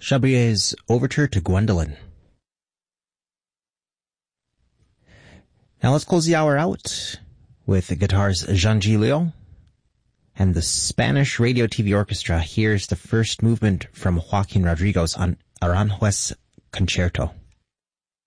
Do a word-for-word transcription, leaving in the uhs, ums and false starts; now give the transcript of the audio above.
Chabrier's Overture to Gwendolen. Now let's close the hour out with the guitars Jean Gilio and the Spanish Radio T V Orchestra. Here's the first movement from Joaquin Rodriguez on Aranjuez Concerto.